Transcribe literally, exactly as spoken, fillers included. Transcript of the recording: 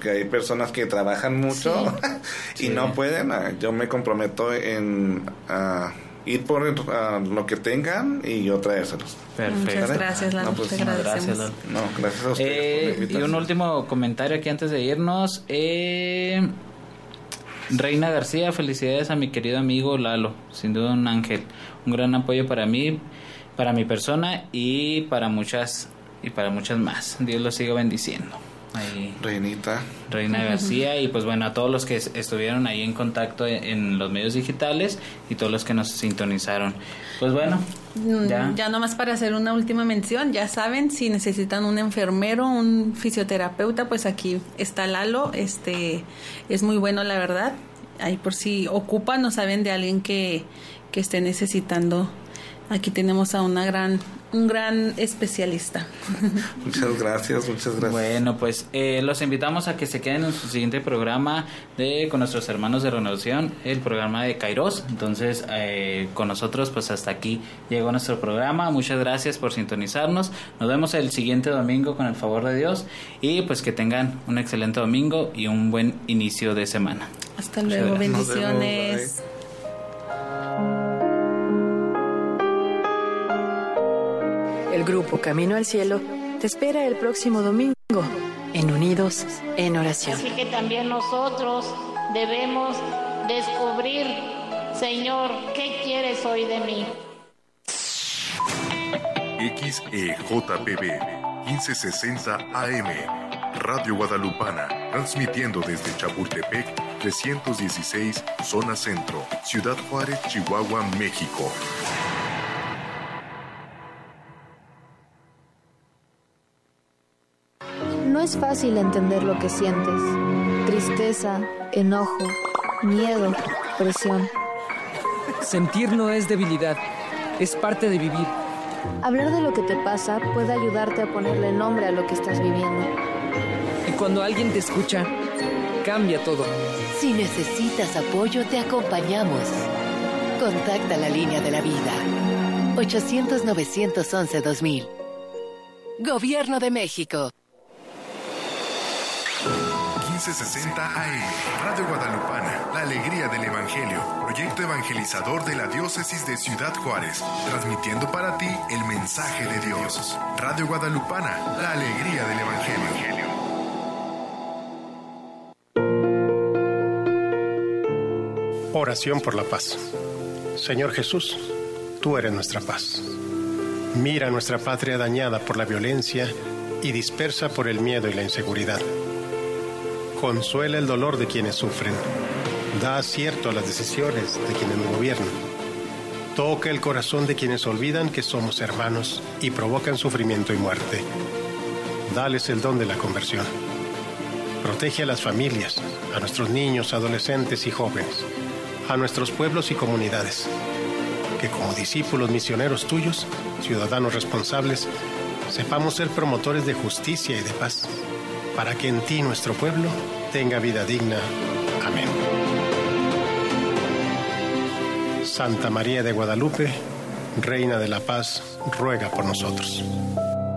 porque hay personas que trabajan mucho sí. y sí. no pueden. Yo me comprometo en uh, ir por uh, lo que tengan y yo traérselos. Perfecto. Muchas gracias, Lalo. No, pues, te agradecemos. Gracias, no, gracias a ustedes. Eh, y un último comentario aquí antes de irnos. Eh, Reina García, felicidades a mi querido amigo Lalo, sin duda un ángel, un gran apoyo para mí, para mi persona y para muchas y para muchas más. Dios los siga bendiciendo. Ahí, Reinita. Reina García, y pues bueno, a todos los que estuvieron ahí en contacto en, en los medios digitales y todos los que nos sintonizaron. Pues bueno, ya. Ya nomás para hacer una última mención, ya saben, si necesitan un enfermero, un fisioterapeuta, pues aquí está Lalo, este es muy bueno, la verdad. Ahí por si ocupan o saben de alguien que, que esté necesitando, aquí tenemos a una gran un gran especialista. Muchas gracias, muchas gracias. Bueno, pues eh, los invitamos a que se queden en su siguiente programa de con nuestros hermanos de Renovación, el programa de Kairos. Entonces, eh, con nosotros, pues hasta aquí llegó nuestro programa. Muchas gracias por sintonizarnos. Nos vemos el siguiente domingo con el favor de Dios y pues que tengan un excelente domingo y un buen inicio de semana. Hasta luego, bendiciones. El grupo Camino al Cielo te espera el próximo domingo en Unidos en Oración. Así que también nosotros debemos descubrir, Señor, ¿qué quieres hoy de mí? X E J P B quince sesenta A M Radio Guadalupana, transmitiendo desde Chapultepec trescientos dieciséis, zona centro, Ciudad Juárez, Chihuahua, México. No es fácil entender lo que sientes. Tristeza, enojo, miedo, presión. Sentir no es debilidad, es parte de vivir. Hablar de lo que te pasa puede ayudarte a ponerle nombre a lo que estás viviendo. Y cuando alguien te escucha, cambia todo. Si necesitas apoyo, te acompañamos. Contacta la línea de la vida. ochocientos, novecientos once, dos mil. Gobierno de México. quince sesenta A M, Radio Guadalupana, la alegría del Evangelio, proyecto evangelizador de la diócesis de Ciudad Juárez, transmitiendo para ti el mensaje de Dios. Radio Guadalupana, la alegría del Evangelio. Oración por la paz. Señor Jesús, tú eres nuestra paz. Mira nuestra patria dañada por la violencia y dispersa por el miedo y la inseguridad. Consuela el dolor de quienes sufren. Da acierto a las decisiones de quienes nos gobiernan. Toca el corazón de quienes olvidan que somos hermanos y provocan sufrimiento y muerte. Dales el don de la conversión. Protege a las familias, a nuestros niños, adolescentes y jóvenes, a nuestros pueblos y comunidades. Que como discípulos misioneros tuyos, ciudadanos responsables, sepamos ser promotores de justicia y de paz, para que en ti nuestro pueblo tenga vida digna. Amén. Santa María de Guadalupe, Reina de la Paz, ruega por nosotros.